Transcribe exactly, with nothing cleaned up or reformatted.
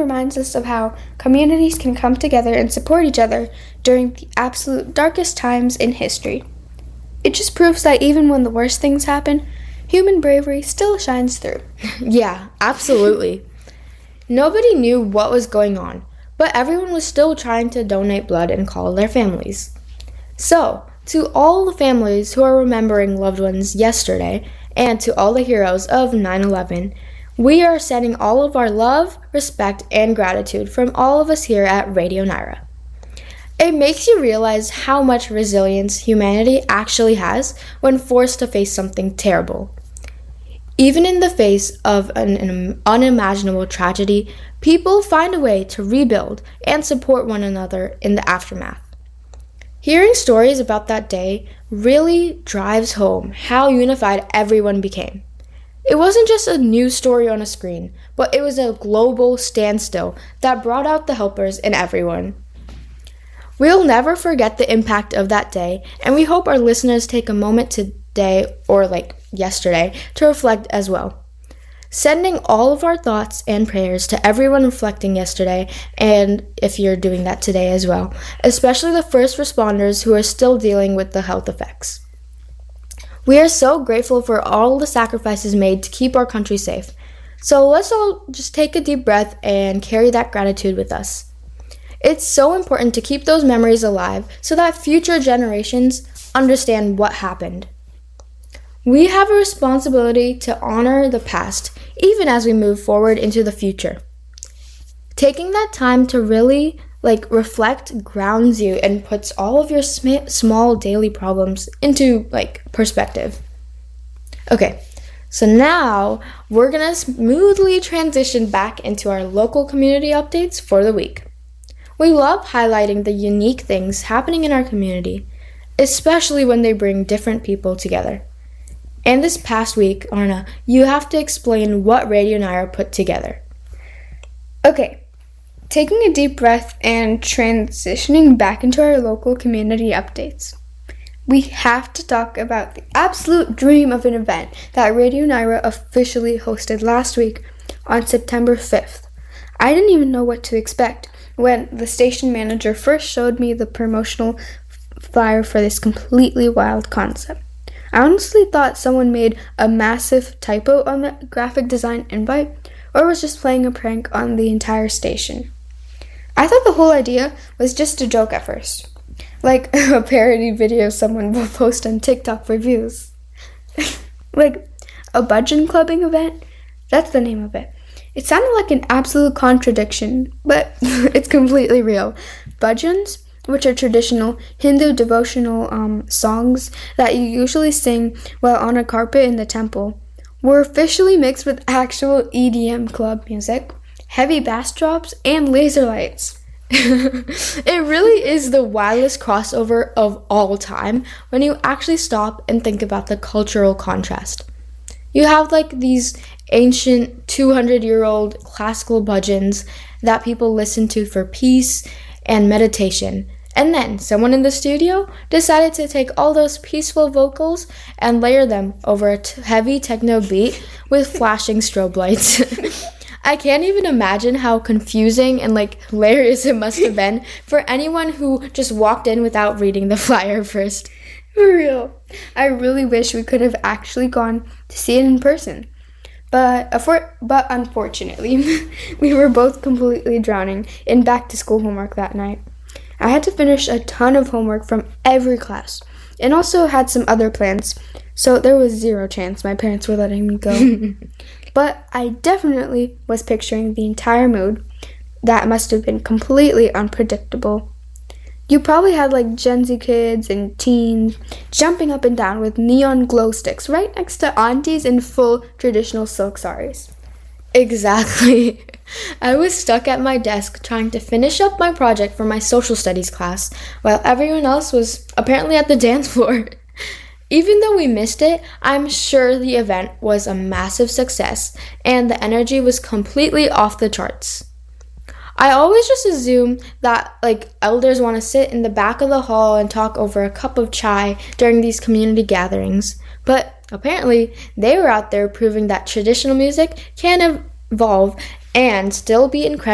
reminds us of how communities can come together and support each other during the absolute darkest times in history. It just proves that even when the worst things happen, human bravery still shines through. Yeah, absolutely. Nobody knew what was going on, but everyone was still trying to donate blood and call their families. So, to all the families who are remembering loved ones yesterday, and to all the heroes of nine eleven, we are sending all of our love, respect, and gratitude from all of us here at Radio Nyra. It makes you realize how much resilience humanity actually has when forced to face something terrible. Even in the face of an, an unimaginable tragedy, people find a way to rebuild and support one another in the aftermath. Hearing stories about that day really drives home how unified everyone became. It wasn't just a news story on a screen, but it was a global standstill that brought out the helpers in everyone. We'll never forget the impact of that day, and we hope our listeners take a moment today, or like yesterday, to reflect as well. Sending all of our thoughts and prayers to everyone reflecting yesterday, and if you're doing that today as well, especially the first responders who are still dealing with the health effects. We are so grateful for all the sacrifices made to keep our country safe. So let's all just take a deep breath and carry that gratitude with us. It's so important to keep those memories alive so that future generations understand what happened. We have a responsibility to honor the past, even as we move forward into the future. Taking that time to really like reflect grounds you and puts all of your sm- small daily problems into like perspective. Okay, so now we're gonna smoothly transition back into our local community updates for the week. We love highlighting the unique things happening in our community, especially when they bring different people together. And this past week, Arna, you have to explain what Radio Nyra put together. Okay, taking a deep breath and transitioning back into our local community updates. We have to talk about the absolute dream of an event that Radio Nyra officially hosted last week on September fifth. I didn't even know what to expect when the station manager first showed me the promotional flyer for this completely wild concept. I honestly thought someone made a massive typo on the graphic design invite or was just playing a prank on the entire station. I thought the whole idea was just a joke at first, like a parody video someone will post on TikTok for views. Like a budgeon clubbing event? That's the name of it. It sounded like an absolute contradiction, but it's completely real. Bhajans, which are traditional Hindu devotional um, songs that you usually sing while on a carpet in the temple, were officially mixed with actual E D M club music, heavy bass drops, and laser lights. It really is the wildest crossover of all time when you actually stop and think about the cultural contrast. You have like these ancient two hundred year old classical bhajans that people listen to for peace and meditation. And then someone in the studio decided to take all those peaceful vocals and layer them over a t- heavy techno beat with flashing strobe lights. I can't even imagine how confusing and like hilarious it must have been for anyone who just walked in without reading the flyer first. For real. I really wish we could have actually gone to see it in person. But, affor- but unfortunately, we were both completely drowning in back-to-school homework that night. I had to finish a ton of homework from every class, and also had some other plans, so there was zero chance my parents were letting me go. But I definitely was picturing the entire mood. That must have been completely unpredictable. You probably had like Gen Z kids and teens jumping up and down with neon glow sticks right next to aunties in full traditional silk saris. Exactly. I was stuck at my desk trying to finish up my project for my social studies class while everyone else was apparently at the dance floor. Even though we missed it, I'm sure the event was a massive success and the energy was completely off the charts. I always just assume that like elders want to sit in the back of the hall and talk over a cup of chai during these community gatherings, but apparently they were out there proving that traditional music can evolve and still be incredible.